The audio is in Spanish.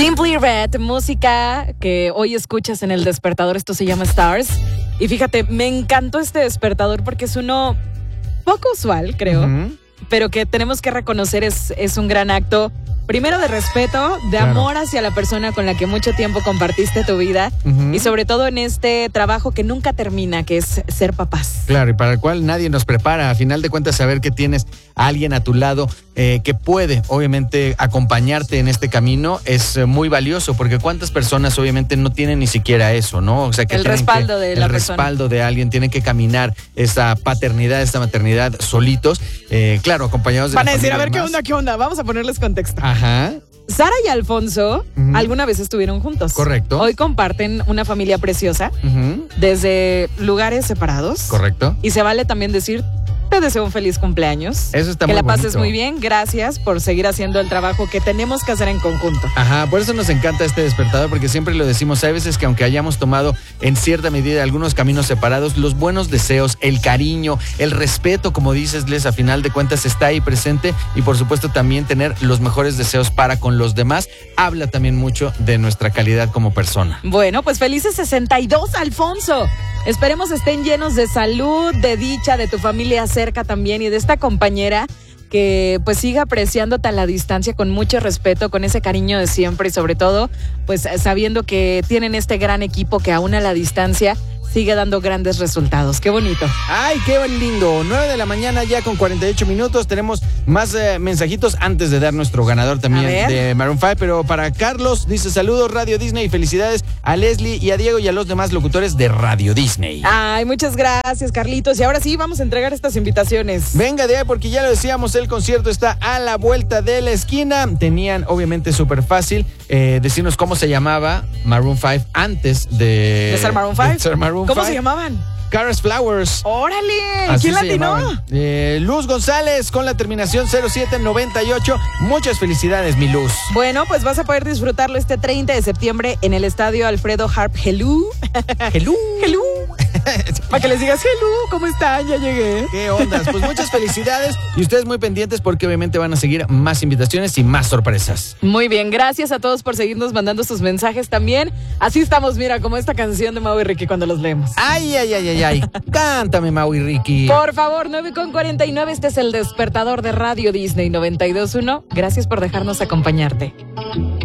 Simply Red, música que hoy escuchas en el despertador, esto se llama Stars. Y fíjate, me encantó este despertador porque es uno poco usual, creo, pero que tenemos que reconocer es un gran acto. Primero de respeto, de amor hacia la persona con la que mucho tiempo compartiste tu vida y sobre todo en este trabajo que nunca termina, que es ser papás. Claro, y para el cual nadie nos prepara. A final de cuentas, saber que tienes a alguien a tu lado que puede, obviamente, acompañarte en este camino es muy valioso, porque cuántas personas, obviamente, no tienen ni siquiera eso, ¿no? O sea, que el respaldo de la persona. El respaldo de alguien, tienen que caminar esta paternidad, esta maternidad solitos, claro, acompañados de Van a decir, a ver, ¿qué onda? Vamos a ponerles contexto. Ajá. Sara y Alfonso alguna vez estuvieron juntos. Correcto. Hoy comparten una familia preciosa desde lugares separados. Correcto. Y se vale también decir, te deseo un feliz cumpleaños. Eso está que muy la pases bonito. muy bien. Gracias por seguir haciendo el trabajo que tenemos que hacer en conjunto. Ajá, por eso nos encanta este despertador, porque siempre lo decimos, hay veces que aunque hayamos tomado en cierta medida algunos caminos separados, los buenos deseos, el cariño, el respeto, como dices, Les, a final de cuentas está ahí presente, y por supuesto también tener los mejores deseos para con los demás, habla también mucho de nuestra calidad como persona. Bueno, pues felices 62, Alfonso. Esperemos estén llenos de salud, de dicha, de tu familia cerca también y de esta compañera que pues siga apreciándote a la distancia con mucho respeto, con ese cariño de siempre y sobre todo pues sabiendo que tienen este gran equipo que aún a la distancia sigue dando grandes resultados. Qué bonito. ¡Ay, qué lindo! 9 de la mañana ya con 48 minutos. Tenemos más mensajitos antes de dar nuestro ganador también de Maroon 5. Pero para Carlos, dice saludos Radio Disney y felicidades a Leslie y a Diego y a los demás locutores de Radio Disney. Ay, muchas gracias, Carlitos. Y ahora sí, vamos a entregar estas invitaciones. Venga de ahí, porque ya lo decíamos, el concierto está a la vuelta de la esquina. Tenían, obviamente, súper fácil decirnos cómo se llamaba Maroon 5 antes de ser Maroon 5. ¿Cómo se llamaban? Caras Flowers. ¡Órale! Así ¿Quién la atinó? Luz González con la terminación 0798. Muchas felicidades, mi Luz. Bueno, pues vas a poder disfrutarlo este 30 de septiembre en el estadio Alfredo Harp Helú. Helú. Helú. Para que les digas, hello, ¿cómo están? Ya llegué. ¿Qué ondas? Pues muchas felicidades y ustedes muy pendientes porque obviamente van a seguir más invitaciones y más sorpresas. Muy bien, gracias a todos por seguirnos mandando sus mensajes también. Así estamos, mira, como esta canción de Mau y Ricky cuando los leemos. ¡Ay, ay, ay, ay, ay! Cántame, Mau y Ricky. Por favor, 9:49, este es el despertador de Radio Disney 92.1. Gracias por dejarnos acompañarte.